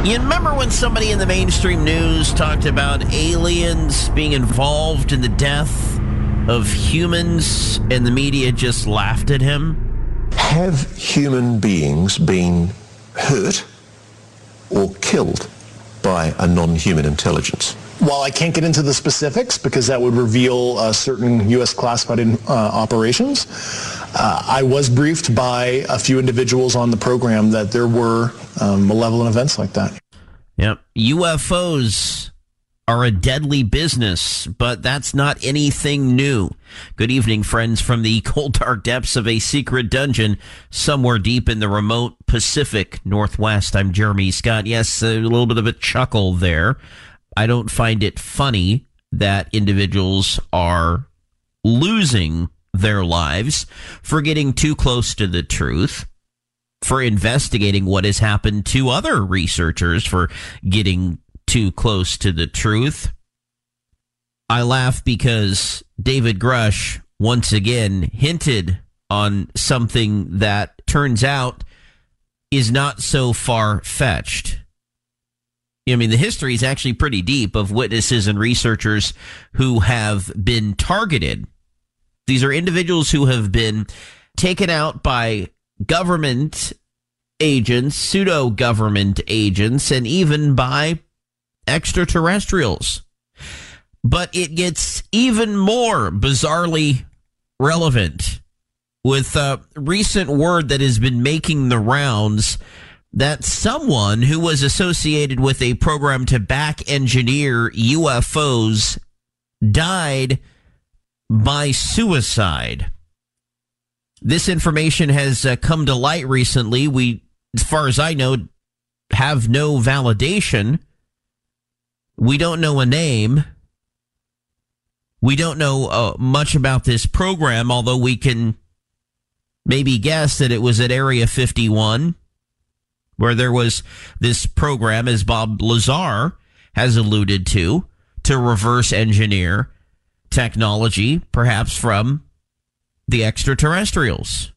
You remember when somebody in the mainstream news talked about aliens being involved in the death of humans and the media just laughed at him? Have human beings been hurt or killed by a non-human intelligence? While I can't get into the specifics because that would reveal certain U.S. classified operations, I was briefed by a few individuals on the program that there were malevolent events like that. Yep. UFOs are a deadly business, but that's not anything new. Good evening, friends, from the cold, dark depths of a secret dungeon somewhere deep in the remote Pacific Northwest. I'm Jeremy Scott. Yes, a little bit of a chuckle there. I don't find it funny that individuals are losing their lives for getting too close to the truth, for investigating what has happened to other researchers for getting too close to the truth. I laugh because David Grush once again hinted on something that turns out is not so far-fetched. I mean, the history is actually pretty deep of witnesses and researchers who have been targeted. These are individuals who have been taken out by government agents, pseudo-government agents, and even by extraterrestrials. But it gets even more bizarrely relevant with a recent word that has been making the rounds that someone who was associated with a program to back engineer UFOs died by suicide. This information has come to light recently. We, as far as I know, have no validation. We don't know a name. We don't know much about this program, although we can maybe guess that it was at Area 51, where there was this program, as Bob Lazar has alluded to reverse engineer technology, perhaps from the extraterrestrials.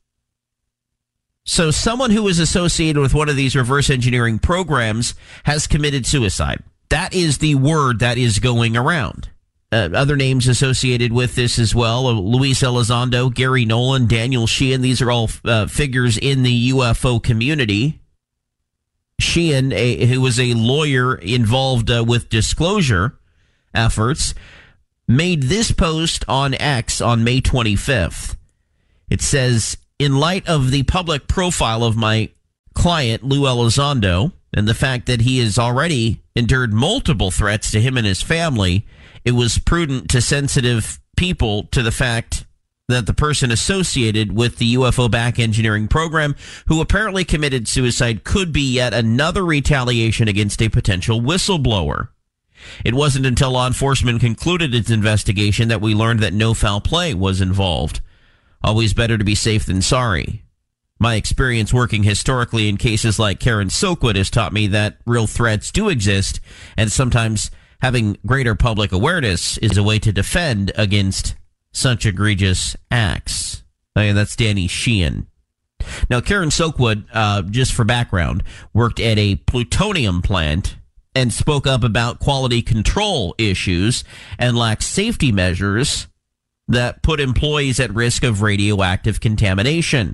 So someone who is associated with one of these reverse engineering programs has committed suicide. That is the word that is going around. Other names associated with this as well: Luis Elizondo, Gary Nolan, Daniel Sheehan. These are all figures in the UFO community. Sheehan, who was a lawyer involved with disclosure efforts, made this post on X on May 25th. It says, in light of the public profile of my client, Lou Elizondo, and the fact that he has already endured multiple threats to him and his family, it was prudent to sensitive people to the fact that the person associated with the UFO back engineering program who apparently committed suicide could be yet another retaliation against a potential whistleblower. It wasn't until law enforcement concluded its investigation that we learned that no foul play was involved. Always better to be safe than sorry. My experience working historically in cases like Karen Silkwood has taught me that real threats do exist, and sometimes having greater public awareness is a way to defend against such egregious acts. And that's Danny Sheehan. Now, Karen Silkwood, just for background, worked at a plutonium plant and spoke up about quality control issues and lax safety measures that put employees at risk of radioactive contamination.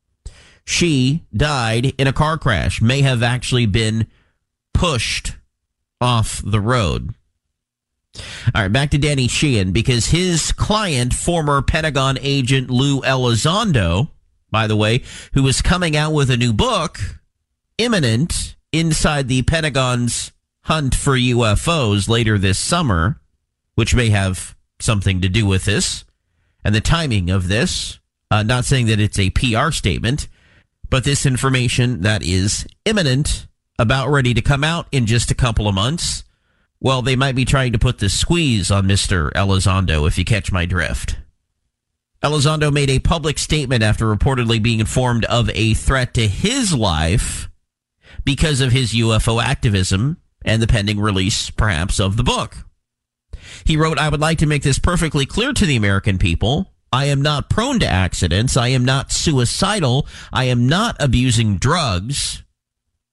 She died in a car crash, may have actually been pushed off the road. All right, back to Danny Sheehan, because his client, former Pentagon agent Lou Elizondo, by the way, who is coming out with a new book, imminent, inside the Pentagon's hunt for UFOs later this summer, which may have something to do with this, and the timing of this. Not saying that it's a PR statement, but this information that is imminent, about ready to come out in just a couple of months, well, they might be trying to put the squeeze on Mr. Elizondo, if you catch my drift. Elizondo made a public statement after reportedly being informed of a threat to his life because of his UFO activism and the pending release, perhaps, of the book. He wrote, "I would like to make this perfectly clear to the American people. I am not prone to accidents. I am not suicidal. I am not abusing drugs.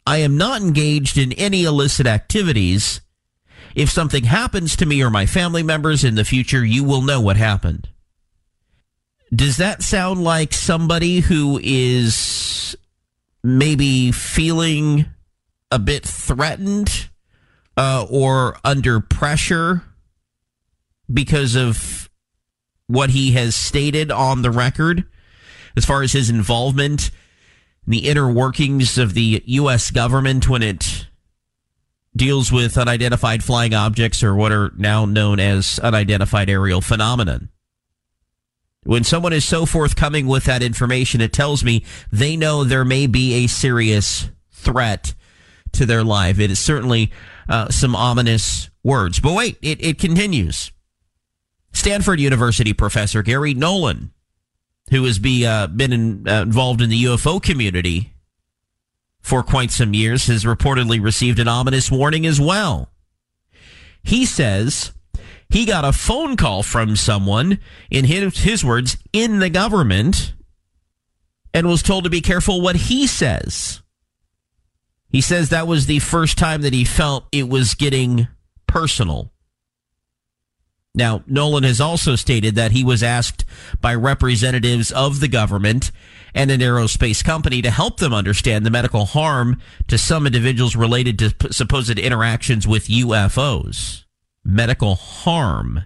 I am not engaged in any illicit activities. If something happens to me or my family members in the future, you will know what happened. Does that sound like somebody who is maybe feeling a bit threatened or under pressure because of what he has stated on the record as far as his involvement in the inner workings of the U.S. government when it deals with unidentified flying objects, or what are now known as unidentified aerial phenomenon? When someone is so forthcoming with that information, it tells me they know there may be a serious threat to their life. It is certainly some ominous words. But wait, it continues. Stanford University professor Gary Nolan, who has been involved in the UFO community for quite some years, has reportedly received an ominous warning as well. He says he got a phone call from someone, in his words, in the government, and was told to be careful what he says. He says that was the first time that he felt it was getting personal. Now, Nolan has also stated that he was asked by representatives of the government and an aerospace company to help them understand the medical harm to some individuals related to supposed interactions with UFOs. Medical harm.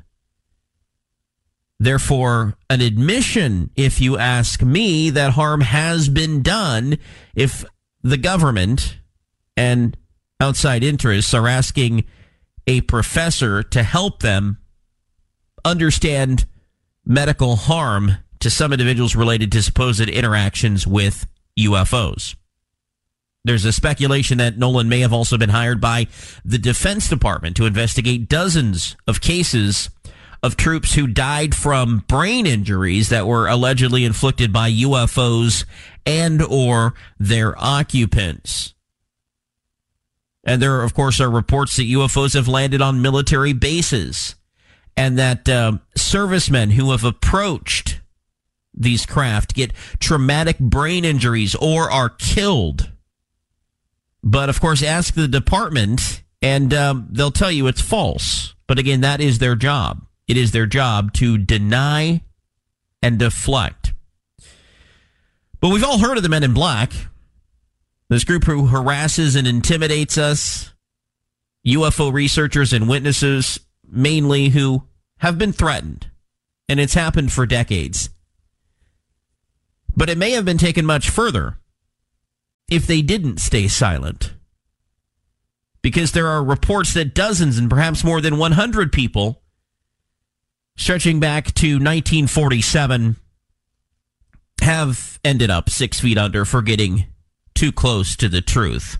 Therefore, an admission, if you ask me, that harm has been done if the government and outside interests are asking a professor to help them understand medical harm to some individuals related to supposed interactions with UFOs. There's a speculation that Nolan may have also been hired by the Defense Department to investigate dozens of cases of troops who died from brain injuries that were allegedly inflicted by UFOs and or their occupants. And there, of course, are reports that UFOs have landed on military bases, and that servicemen who have approached these craft get traumatic brain injuries or are killed. But, of course, ask the department, and they'll tell you it's false. But, again, that is their job. It is their job to deny and deflect. But we've all heard of the Men in Black, this group who harasses and intimidates us, UFO researchers and witnesses, mainly, who have been threatened, and it's happened for decades. But it may have been taken much further if they didn't stay silent, because there are reports that dozens and perhaps more than 100 people, stretching back to 1947, have ended up 6 feet under for getting too close to the truth.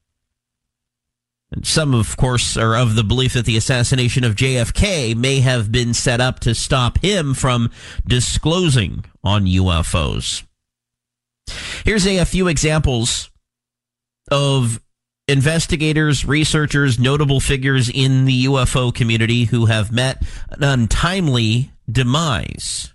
And some, of course, are of the belief that the assassination of JFK may have been set up to stop him from disclosing on UFOs. Here's a few examples of investigators, researchers, notable figures in the UFO community who have met an untimely demise.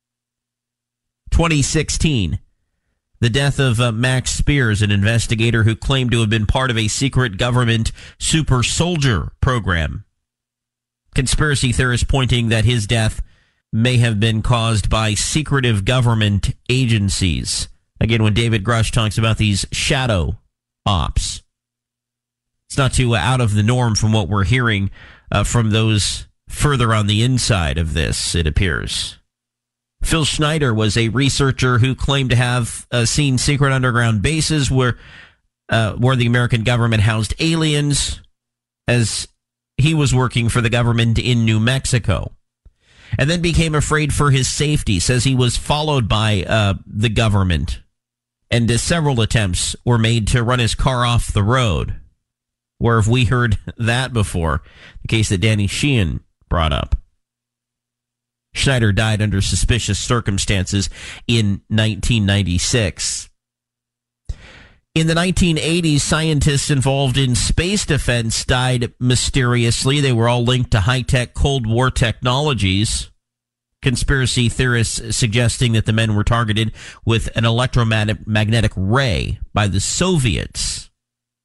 2016. The death of Max Spears, an investigator who claimed to have been part of a secret government super soldier program. Conspiracy theorists pointing that his death may have been caused by secretive government agencies. Again, when David Grush talks about these shadow ops, it's not too out of the norm from what we're hearing from those further on the inside of this, it appears. Phil Schneider was a researcher who claimed to have seen secret underground bases where the American government housed aliens as he was working for the government in New Mexico, and then became afraid for his safety. Says he was followed by the government, and several attempts were made to run his car off the road. Where have we heard that before? The case that Danny Sheehan brought up. Schneider died under suspicious circumstances in 1996. In the 1980s, scientists involved in space defense died mysteriously. They were all linked to high-tech Cold War technologies. Conspiracy theorists suggesting that the men were targeted with an electromagnetic ray by the Soviets.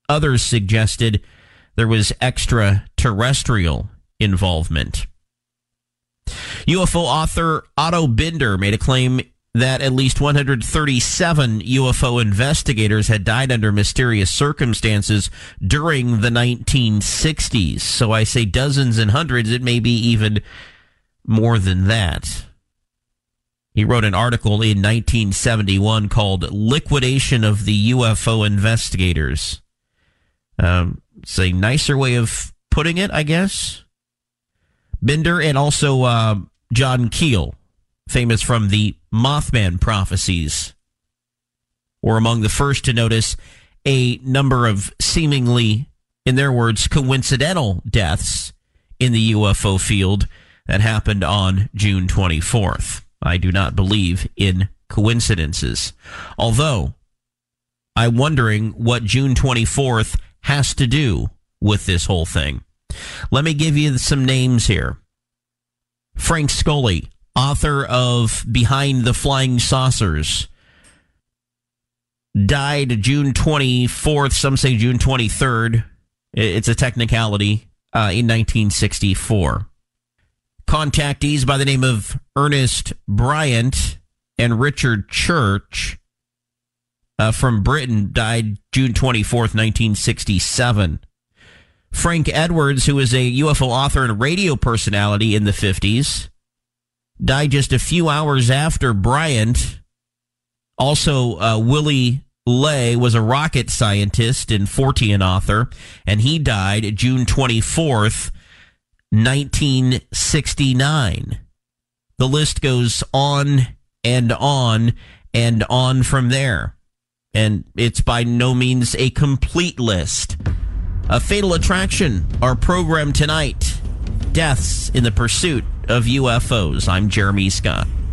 others suggested there was extraterrestrial involvement. UFO author Otto Binder made a claim that at least 137 UFO investigators had died under mysterious circumstances during the 1960s. So I say dozens and hundreds, it may be even more than that. He wrote an article in 1971 called Liquidation of the UFO Investigators. It's a nicer way of putting it, I guess. Binder and also John Keel, famous from the Mothman prophecies, were among the first to notice a number of seemingly, in their words, coincidental deaths in the UFO field that happened on June 24th. I do not believe in coincidences. Although, I'm wondering what June 24th has to do with this whole thing. Let me give you some names here. Frank Scully, author of Behind the Flying Saucers, died June 24th, some say June 23rd. It's a technicality, in 1964. Contactees by the name of Ernest Bryant and Richard Church from Britain died June 24th, 1967. Frank Edwards, who was a UFO author and radio personality in the 50s, died just a few hours after Bryant. Also, Willie Ley was a rocket scientist and Fortean author, and he died June 24th, 1969. The list goes on and on and on from there. And it's by no means a complete list. A Fatal Attraction, our program tonight. Deaths in the pursuit of UFOs. I'm Jeremy Scott.